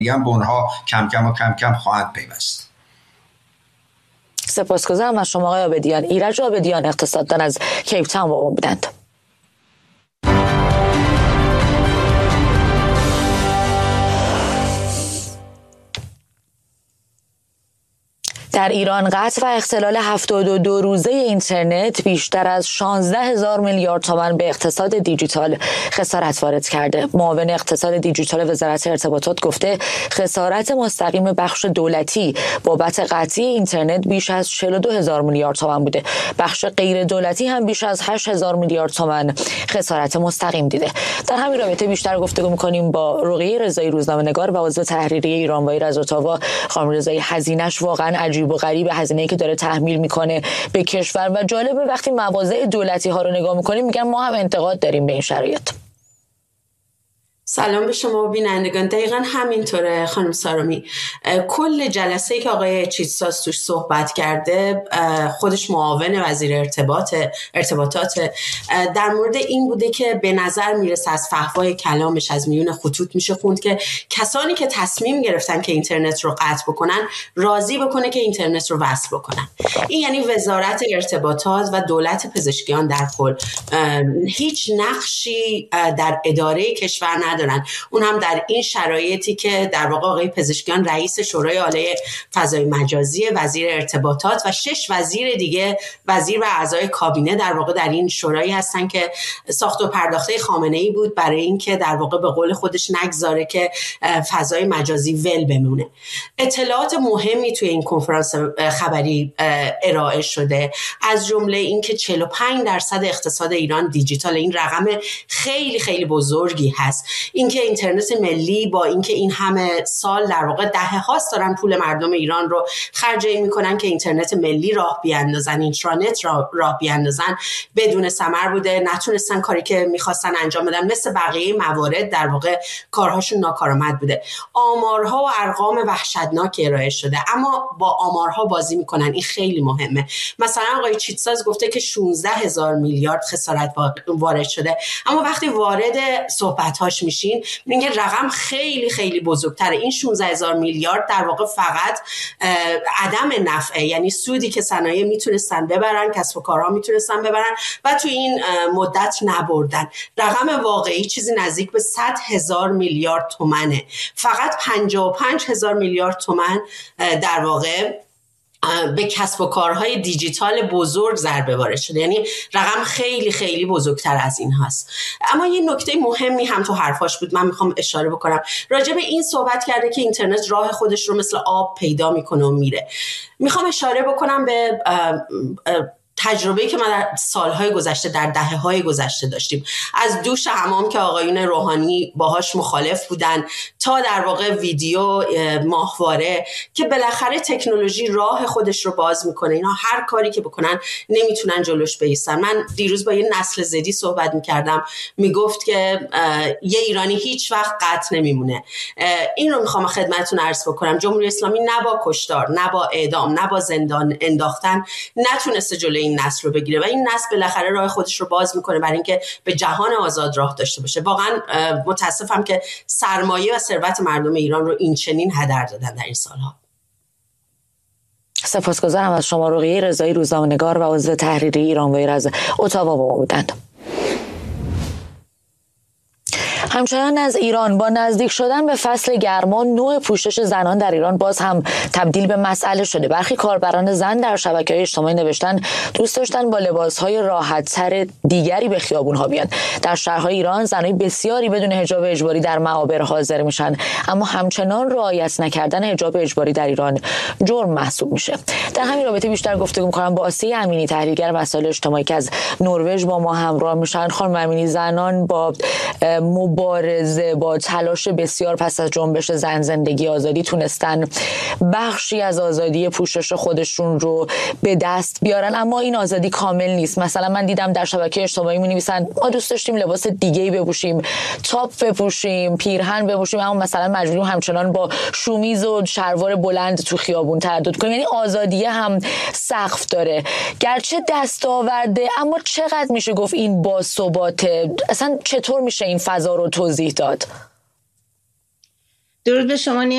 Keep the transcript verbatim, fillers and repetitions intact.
هم به اونها کم کم و کم کم خواهد پیوست. سپاسگزارم از شما آقای عابدیان. ایرج عابدیان، اقتصاددان از کیپ تاون با ما بودند. در ایران قطع و اختلال هفتاد و دو روزه اینترنت بیشتر از شانزده هزار میلیارد تومان به اقتصاد دیجیتال خسارت وارد کرده. معاون اقتصاد دیجیتال وزارت ارتباطات گفته خسارت مستقیم بخش دولتی بابت قطعی اینترنت بیش از چهل و دو هزار میلیارد تومان بوده. بخش غیر دولتی هم بیش از هشت هزار میلیارد تومان خسارت مستقیم دیده. در همین رابطه بیشتر گفتگو می‌کنیم با رقیه رضایی، روزنامه‌نگار و عضو تحریریه ایرانوایی از اتاوا. خانم رضایی، هزینه‌اش واقعا عجیب و غریب، هزینه‌ای که داره تحمیل میکنه به کشور و جالبه وقتی مواضع دولتی ها رو نگاه میکنیم میگن ما هم انتقاد داریم به این شرایط. سلام به شما بینندگان. دقیقا همینطوره خانم سارامی. کل جلسه‌ای که آقای چیتساس توش صحبت کرده، خودش معاون وزیر ارتباط ارتباطات، در مورد این بوده که به نظر میرسه از فحوای کلامش از میون خطوط میشه خوند که کسانی که تصمیم گرفتن که اینترنت رو قطع بکنن راضی بکنه که اینترنت رو وصل بکنن. این یعنی وزارت ارتباطات و دولت پزشکیان در کل هیچ نقشی در اداره کشور ندارن، اون هم در این شرایطی که در واقع آقای پزشکیان رئیس شورای عالی فضای مجازی، وزیر ارتباطات و شش وزیر دیگه، وزیر و اعضای کابینه در واقع در این شورایی هستن که ساخت و پرداخته خامنه‌ای بود برای اینکه در واقع به قول خودش نگذاره که فضای مجازی ول بمونه. اطلاعات مهمی توی این کنفرانس خبری ارائه شده، از جمله اینکه چهل و پنج درصد اقتصاد ایران دیجیتال. این رقم خیلی خیلی بزرگی هست. اینکه اینترنت ملی با اینکه این همه سال در واقع دهه هاست دارن پول مردم ایران رو خرج این میکنن که اینترنت ملی راه بیاندازن، اینترنت راه, راه بیاندازن، بدون ثمر بوده، نتونستن کاری که میخواستن انجام بدن، مثل بقیه موارد در واقع کارهاشون ناکارآمد بوده. آمارها و ارقام وحشتناک ارائه شده، اما با آمارها بازی میکنن. این خیلی مهمه. مثلا آقای چیتساز گفته که شانزده هزار میلیارد خسارت وارد شده، اما وقتی وارد صحبت‌هاش میشین میگه رقم خیلی خیلی بزرگتره. این شانزده هزار میلیارد در واقع فقط عدم نفعه، یعنی سودی که صنایع میتونستن ببرن، کسب و کارها میتونستن ببرن و تو این مدت نبردن. رقم واقعی چیزی نزدیک به صد هزار میلیارد تومنه. فقط پنجاه و پنج هزار میلیارد تومن در واقع به کسب و کارهای دیجیتال بزرگ ضربه وارد شده. یعنی رقم خیلی خیلی بزرگتر از این هست. اما یه نکته مهمی هم تو حرفاش بود، من میخوام اشاره بکنم. راجع به این صحبت کرده که اینترنت راه خودش رو مثل آب پیدا میکنه و میره. میخوام اشاره بکنم به اه اه تجربه‌ای که ما در سالهای گذشته، در دهه‌های گذشته داشتیم، از دوش حمام که آقایون روحانی باهاش مخالف بودن تا در واقع ویدیو، ماهواره، که بالاخره تکنولوژی راه خودش رو باز میکنه. اینا هر کاری که بکنن نمیتونن جلوش بایستن. من دیروز با یه نسل زدی صحبت میکردم، میگفت که یه ایرانی هیچ وقت قطع نمیمونه. این رو میخوام خدمتتون عرض بکنم. جمهوری اسلامی نه با کشتار، نه با اعدام، نه با زندان انداختن نتونسته جلوی این نسل رو بگیره و این نسل بالاخره راه خودش رو باز میکنه برای اینکه به جهان آزاد راه داشته باشه. واقعا متاسفم که سرمایه و ثروت مردم ایران رو این چنین هدر دادن در این سالها. سپاسگزارم از شما رقیه رضایی، روزنامه‌نگار و عضو تحریریه ایرانوایی از اتاوا با ما بودند. همچنان از ایران، با نزدیک شدن به فصل گرما نوع پوشش زنان در ایران باز هم تبدیل به مسئله شده. برخی کاربران زن در شبکه‌های اجتماعی نوشتن دوست داشتن با لباس‌های راحت‌تر دیگری به خیابون‌ها بیان. در شهرهای ایران زنای بسیاری بدون حجاب اجباری در معابر حاضر میشن، اما همچنان رعایت نکردن حجاب اجباری در ایران جرم محسوب میشه. در همین رابطه بیشتر گفتگو می‌کنم با آسیه امینی، تحلیلگر مسائل اجتماعی که از نروژ با ما همراه میشن. خانم امینی، زنان با مبارزه، با تلاش بسیار پس از جنبش زن زندگی آزادی تونستن بخشی از آزادی پوشش خودشون رو به دست بیارن، اما این آزادی کامل نیست. مثلا من دیدم در شبکه اجتماعی می‌نویسن ما دوست داشتیم لباس دیگه‌ای بپوشیم، تاپ بپوشیم، پیرهن بپوشیم، اما مثلا مجبوریم همچنان با شومیز و شلوار بلند تو خیابون تردد کنیم. یعنی آزادی هم سقف داره. گرچه دستاورده، اما چقدر میشه گفت این باثباته؟ اصلا چطور میشه این فضا رو توضیح داد؟ درود به شما.